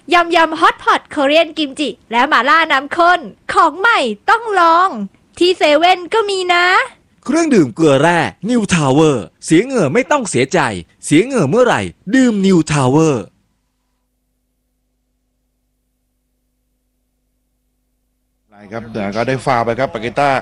ยำฮอตพอตเกาหลีกิมจิและหม่าล่าน้ำข้นของใหม่ต้องลองที่เซเว่นก็มีนะเครื่องดื่มเกลือแร่นิวทาวเวอร์เสียเหงื่อไม่ต้องเสียใจเสียเหงื่อเมื่อไหร่ดื่มนิวทาวเวอร์ครับแต่ก็ได้ฟาวไปครับปาเกต้า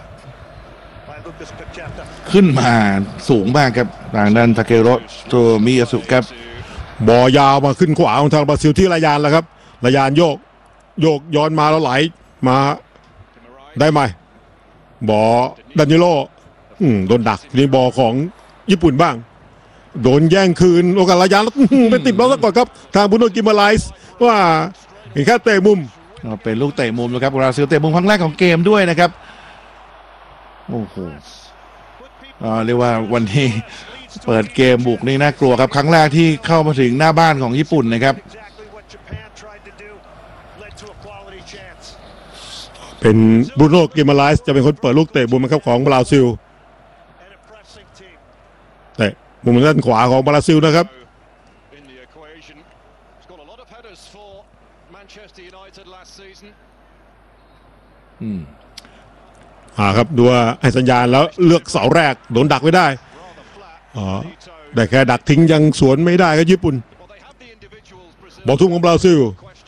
ขึ้นมาสูงมากครับทางด้านทาเกโรโตมิยาสุครับบอลยาวมาขึ้นขวาของทางบราซิลที่ระยานแล้วครับระยานโยกย้อนมาแล้วไหลมาได้ไหมบอดานิโลโดนดักนี่บอของญี่ปุ่นบ้างโดนแย่งคืนโอกาสระยานแล้วไปติดบล็อกซะก่อนครับทางบุโนกิมาไลส์ว่าเห็นแค่เตะมุมเป็นลูกเตะมุมนะครับบราซิลเตะมุมครั้งแรกของเกมด้วยนะครับโอ้โหเรียกว่าวันนี้เปิดเกมบุกนี่น่ากลัวครับครั้งแรกที่เข้ามาถึงหน้าบ้านของญี่ปุ่นนะครับเป็นบรูโน่กิมาไลส์จะเป็นคนเปิดลูกเตะมุมครับของบราซิลเตะมุมด้านขวาของบราซิลนะครับครับดูว่าให้สัญญาณแล้วเลือกเสาแรกโดนดักไว้ได้ได้แค่ดักทิ้งยังสวนไม่ได้ครับญี่ปุ่นบอลทุ่มของบราซิล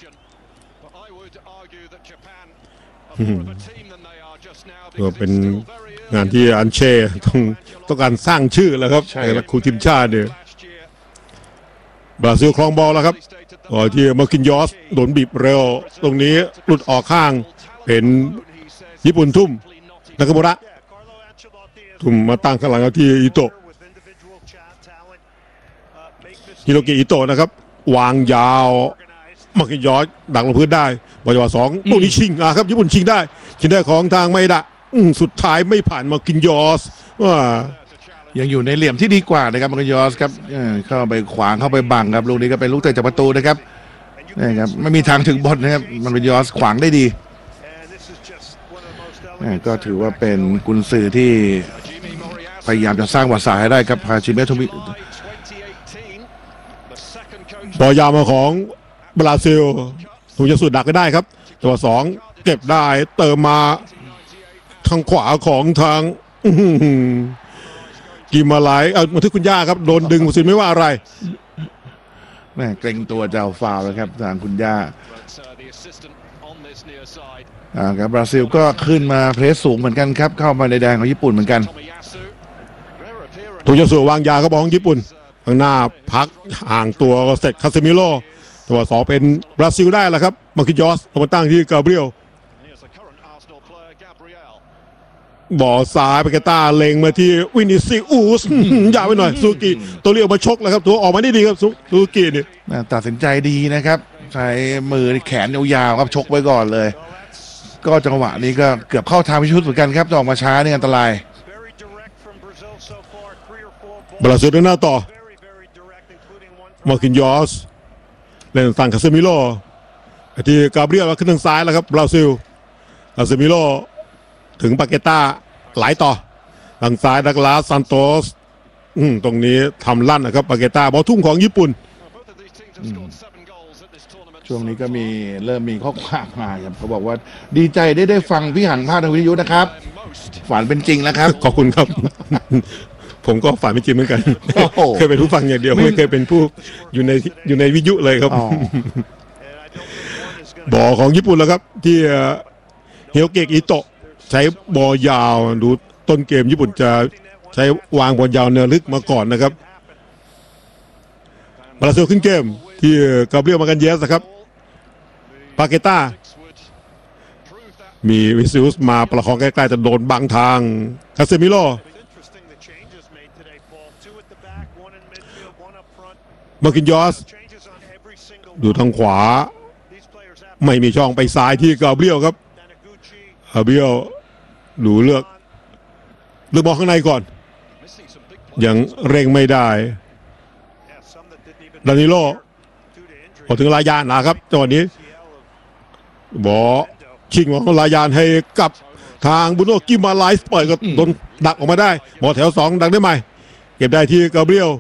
ก็เป็นงานที่อันเช่ต้องการสร้างชื่อแล้วครับครูทีมชาติเนี่ยบราซิลครองบอลแล้วครับที่มาคินยอสโดนบีบเร็วตรงนี้หลุดออกข้างเป็นญี่ปุ่นทุ่มนากาโมระทุ่มมาตั้งข้างหลังที่อิโตะฮิโรกิอิโตะนะครับวางยาวมาคินยอสดักลงพื้นได้บอลจังหวะสองลูกนี้ชิงครับญี่ปุ่นชิงได้ของทางไมดะสุดท้ายไม่ผ่านมาคินยอสว่ายังอยู่ในเหลี่ยมที่ดีกว่านะครับมาคินยอสครับเข้าไปขวางเข้าไปบังครับลูกนี้ก็เป็นลูกเตะจากประตูนะครับนี่ครับไม่มีทางถึงบอลนะครับมันเป็นยอสขวางได้ดีก็ถือว่าเป็นกุนซือที่พยายามจะสร้างวัดสายให้ได้ครับฮาชิเมะโทมิบอลยาวมาของบราซิลถูกจะสุดดักก็ได้ครับจังหวะสองเก็บได้เติมมาทางขวาของทางกิมาไลมาที่คุณย่าครับโดนดึงสิไม่ว่าอะไรแม่เกรงตัวจะเอาฟาวแล้วครับทางคุณย่าครับบราซิลก็ขึ้นมาเพรสสูงเหมือนกันครับเข้ามาในแดนของญี่ปุ่นเหมือนกันถูกจะสู่วางยาเขาบอกของญี่ปุ่นข้างหน้าพักห่างตัวเสร็จคาเซมิโลตัวสองเป็นบราซิลได้แล้วครับมาคิยอสมาตั้งที่กาเบรียลบอลซ้ายปาเกต้าเล็งมาที่วินิซิอุสยาวไปหน่อยซูกิตัวเรียวมาชกแล้วครับตัวออกมาได้ดีครับซูกินี่ตัดสินใจดีนะครับใช้มือแขนยาวๆครับชกไว้ก่อนเลยก็จังหวะนี้ก็เกือบเข้าทางพิชุดเหมือนกันครับจะออกมาช้านี่อันตรายบราซิลเดินหน้าต่อมาคินยอสเล่นฝั่งคาเซมิโลที่กาเบรียลขึ้นทางซ้ายแล้วครับบราซิลคาเซมิโลถึงปาเกต้าไหลต่อทางซ้ายดักลาสซานโตสตรงนี้ทำลั่นนะครับปาเกต้าบอลทุ่มของญี่ปุ่นช่วงนี้ก็เริ่มมีข้อความมาครับเขาบอกว่าดีใจได้ฟังพี่หันภาคทางวิทยุนะครับฝันเป็นจริงแล้วครับขอบคุณครับผมก็ฝันไม่จริงเหมือนกันเคยเป็นผู้ฟังอย่างเดียวไม่เคยเป็นผู้อยู่ในวิทยุเลยครับบอลของญี่ปุ่นแล้วครับที่เฮโยเกะอิโตะใช้บอลยาวดูต้นเกมญี่ปุ่นจะใช้วางบอลยาวเนื้อลึกมาก่อนนะครับบราซิลขึ้นเกมที่กาเบรียลมากันเยสครับปาเกต้ามีวิซิอุสมาประคองใกล้ๆจะโดนบังทางคาเซมิโลมาคินยอสดูทางขวาไม่มีช่องไปซ้ายที่กาเบรียลครับกาเบรียลดูเลือกบอลข้างในก่อนยังเร่งไม่ได้ดานิโลพอถึงลายานนะครับจังหวะนี้บอลชิงของลายานให้กับทางบุโนกิมาไลส์ปล่อยก็โดนดักออกมาได้บอลแถว2ดักได้ไหมเก็บได้ที่กาเบรียล